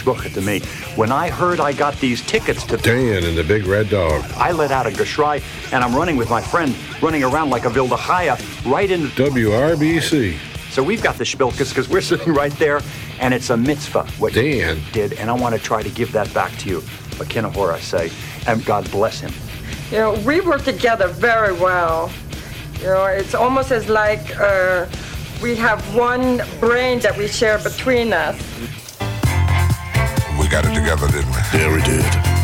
shvucha to me. When I heard I got these tickets to Dan and the Big Red Dog, I let out a geschrei, and I'm running with my friend, running around like a wilde chaya, right into WRBC. So we've got the shpilkas because we're sitting right there, and it's a mitzvah what Dan you did, and I want to try to give that back to you. But Kinahor, I say, and God bless him. You know, we work together very well. You know, it's almost as like we have one brain that we share between us. We got it together, didn't we? Yeah, we did.